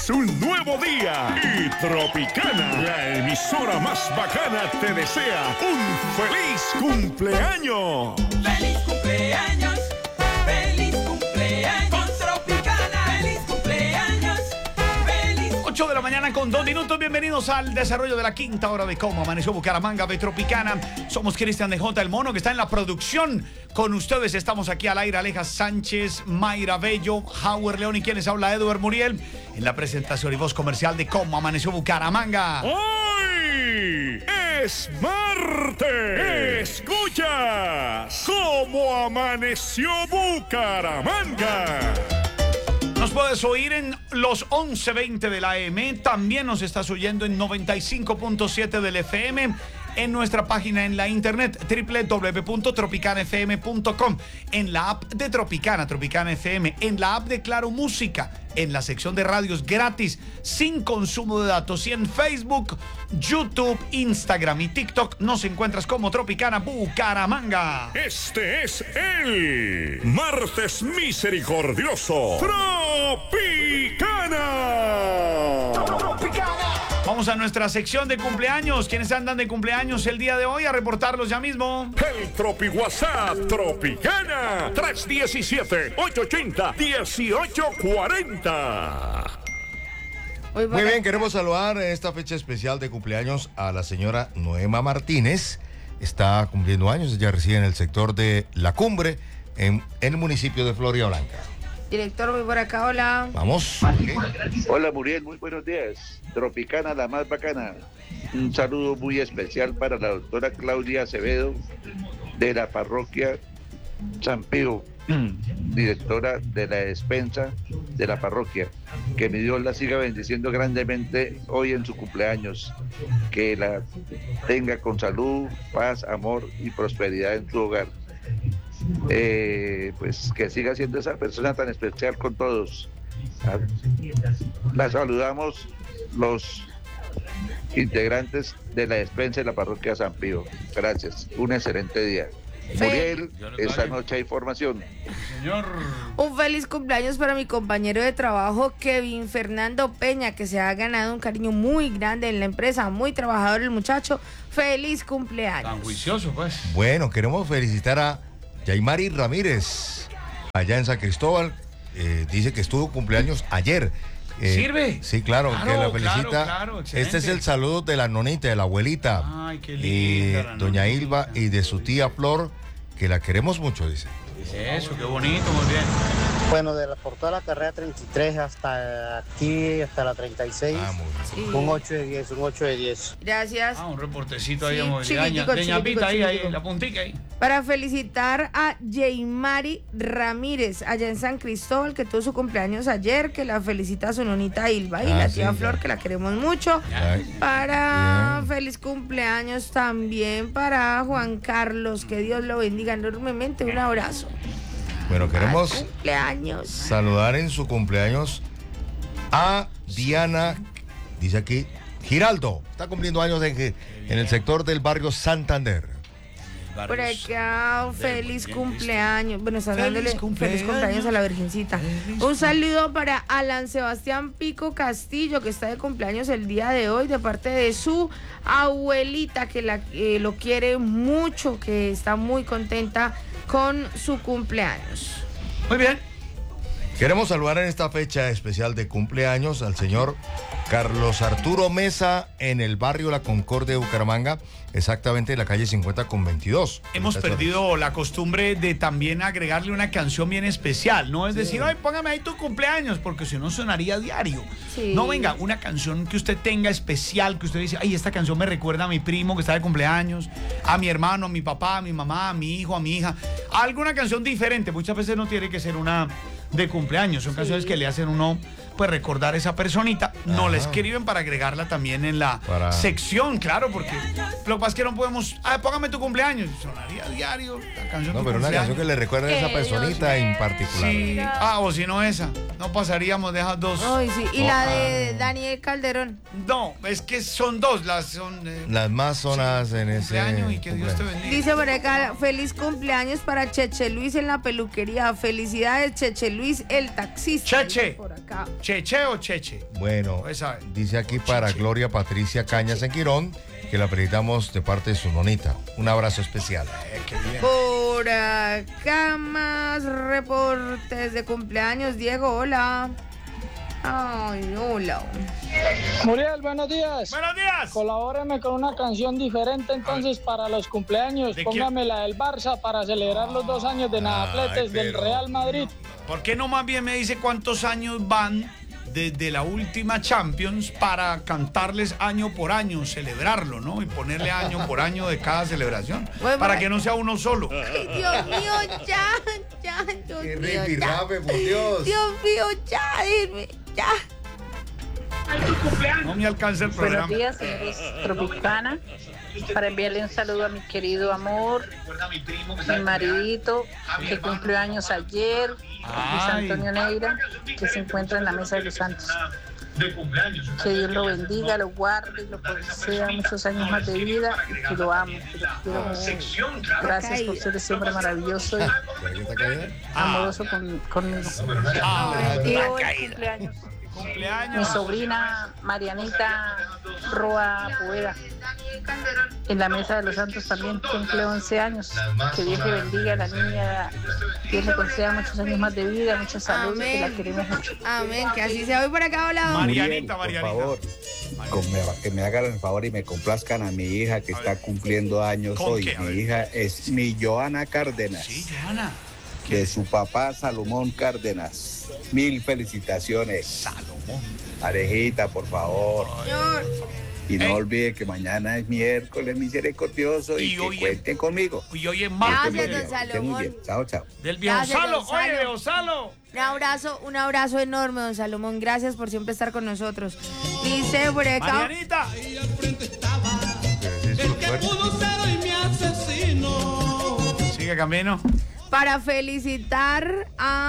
Es un nuevo día y Tropicana, la emisora más bacana, te desea un feliz cumpleaños. ¡Feliz cumpleaños! ¡Feliz cumpleaños! Con Tropicana. ¡Feliz cumpleaños! ¡Feliz! 8 de la mañana con 2 minutos. Bienvenidos al desarrollo de la quinta hora de Cómo Amaneció Bucaramanga de Tropicana. Somos Cristian DJ, el mono, que está en la producción. Con ustedes estamos aquí al aire, Aleja Sánchez, Mayra Bello, Howard León y quienes habla Edward Muriel en la presentación y voz comercial de Cómo Amaneció Bucaramanga. Hoy es martes. Escuchas Cómo Amaneció Bucaramanga. Nos puedes oír en los 11:20 de la AM. También nos estás oyendo en 95.7 del FM. En nuestra página en la internet www.tropicanafm.com, en la app de Tropicana, Tropicana FM, en la app de Claro Música, en la sección de radios gratis, sin consumo de datos, y en Facebook, YouTube, Instagram y TikTok nos encuentras como Tropicana Bucaramanga. Este es el martes misericordioso Tropicana. Vamos a nuestra sección de cumpleaños. ¿Quiénes andan de cumpleaños el día de hoy? A reportarlos ya mismo. El Tropi WhatsApp Tropicana 317-880-1840. Muy bien, queremos saludar en esta fecha especial de cumpleaños a la señora Noema Martínez. Está cumpliendo años, ella reside en el sector de La Cumbre, en el municipio de Floridablanca. Director, voy por acá, hola. Vamos. Hola Muriel, muy buenos días. Tropicana, la más bacana. Un saludo muy especial para la doctora Claudia Acevedo de la parroquia San Pío, directora de la despensa de la parroquia. Que mi Dios la siga bendiciendo grandemente hoy en su cumpleaños. Que la tenga con salud, paz, amor y prosperidad en su hogar. Pues que siga siendo esa persona tan especial con todos. La saludamos los integrantes de la despensa de la parroquia San Pío. Gracias, un excelente día. Muriel, esta noche hay formación. Señor. Un feliz cumpleaños para mi compañero de trabajo Kevin Fernando Peña, que se ha ganado un cariño muy grande en la empresa, muy trabajador el muchacho. Feliz cumpleaños. Tan juicioso, pues. Bueno, queremos felicitar a Yaimari Ramírez, allá en San Cristóbal. Dice que estuvo cumpleaños ayer. ¿Sirve? Sí, claro, que la felicita. Claro, este es el saludo de la nonita, de la abuelita. Ay, qué linda. Doña Ilva y de su tía Flor, que la queremos mucho, dice. Eso, qué bonito, muy bien. Bueno, por toda la carrera 33 hasta aquí, hasta la 36, Sí. un 8 de 10, un 8 de 10. Gracias. Un reportecito ahí Sí, de movilidad. chiquitico, De ñapita ahí, chiquitico. la puntica ahí. Para felicitar a Yaimari Ramírez, allá en San Cristóbal, que tuvo su cumpleaños ayer, que la felicita a su nonita Ilva y la tía sí, Flor, ya. que la queremos mucho. Para feliz cumpleaños también para Juan Carlos, que Dios lo bendiga enormemente. Un abrazo. Bueno, queremos Cumpleaños. saludar en su cumpleaños a Diana, dice aquí, Giraldo. Está cumpliendo años en el sector del barrio Santander. Por acá, un feliz cumpleaños. Bueno, están dándole feliz cumpleaños a la Virgencita. Un saludo para Alan Sebastián Pico Castillo, que está de cumpleaños el día de hoy, de parte de su abuelita, que lo quiere mucho, que está muy contenta con su cumpleaños. Muy bien. Queremos saludar en esta fecha especial de cumpleaños al señor Carlos Arturo Mesa en el barrio La Concordia de Bucaramanga, exactamente en la calle 50 con 22. Hemos perdido la costumbre de también agregarle una canción bien especial, ¿no? Es decir, ay, póngame ahí tu cumpleaños, porque si no sonaría diario. Sí. No, venga, una canción que usted tenga especial, que usted dice, ay, esta canción me recuerda a mi primo que está de cumpleaños, a mi hermano, a mi papá, a mi mamá, a mi hijo, a mi hija. Alguna canción diferente, muchas veces no tiene que ser una de cumpleaños, son canciones que le hacen uno pues recordar a esa personita. No la escriben para agregarla también en la sección, claro, porque lo que pasa es que no podemos, póngame tu cumpleaños, sonaría diario la canción. No, pero una canción que le recuerde a esa personita en particular. Sí, o si no esa, no pasaríamos de esas dos. Ay, sí. Y la de Daniel Calderón. No, es que son dos, las más sonadas en ese cumpleaños y que Dios te bendiga. Dice por acá, feliz cumpleaños para Cheche Luis en la peluquería. Felicidades, Cheche Luis, el taxista. Cheche. Por acá. ¿Cheche o Cheche? Bueno, dice aquí para Gloria Patricia Cañas en Quirón, que la felicitamos de parte de su nonita. Un abrazo especial. Qué bien. Por acá más reportes de cumpleaños. Diego, hola. Ay, hola. Muriel, buenos días. Buenos días. Colabóreme con una canción diferente entonces para los cumpleaños. Póngame la del Barça para celebrar los 2 años de Nadatletes del Real Madrid. ¿Por qué no más bien me dice cuántos años van desde la última Champions para cantarles año por año, celebrarlo, ¿no? Y ponerle año por año de cada celebración, para que no sea uno solo. Ay, Dios mío, ya, Dios mío, ya. Por Dios. Dios mío, ya. No me alcanza el programa. Buenos días, señores Tropicana. Para enviarle un saludo a mi querido amor, mi maridito, que cumplió años ayer, Luis Antonio Neira, que se encuentra en la mesa de los santos. Que Dios lo bendiga, lo guarde, lo conceda muchos años más de vida y que lo amo, que lo quiero mucho. Gracias por ser ese hombre maravilloso y amoroso conmigo. Y hoy cumpleaños mi sobrina Marianita Roa Poveda, en la mesa de los santos también cumple 11 años. Que Dios le bendiga a la niña, Dios le conceda muchos años más de vida, mucha salud, que la queremos mucho. Amén, que así sea. Voy por acá, hola. Marianita. Por favor, que me hagan el favor y me complazcan a mi hija que está cumpliendo años hoy. Mi hija es mi Joana Cárdenas. Sí, Joana. De su papá Salomón Cárdenas. 1000 felicitaciones. Salomón. Parejita, por favor. Señor. Y no olvide que mañana es miércoles misericordioso y que cuenten conmigo. Y hoy es martes. Gracias, don Salomón. Chao, chao. Del viejo Salo. Oye, viejo Salo. Un abrazo enorme, don Salomón. Gracias por siempre estar con nosotros. Dice por acá. Marianita. El que pudo ser hoy mi asesino. Sigue camino. Para felicitar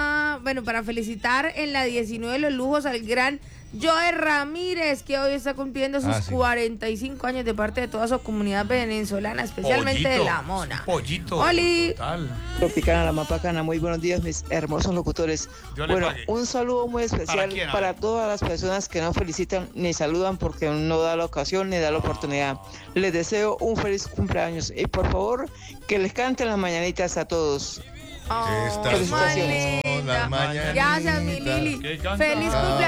en la 19 de los lujos al gran Joe Ramírez, que hoy está cumpliendo sus 45 años de parte de toda su comunidad venezolana, especialmente de La Mona. Pollito. Oli. Tropicana, la más bacana, muy buenos días, mis hermosos locutores. Bueno, un saludo muy especial para todas las personas que no felicitan ni saludan porque no da la ocasión ni da la oportunidad. Les deseo un feliz cumpleaños y por favor que les canten las mañanitas a todos. Estas son las mañanitas. Gracias, mi Lili. Feliz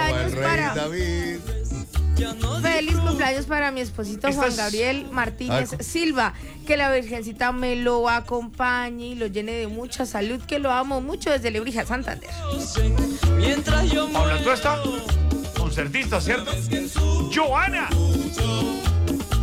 cumpleaños para mi esposito Juan Gabriel Martínez Silva. Que la Virgencita me lo acompañe y lo llene de mucha salud. Que lo amo mucho desde Lebrija, Santander. Paula, tú estás concertista, ¿cierto? Joana.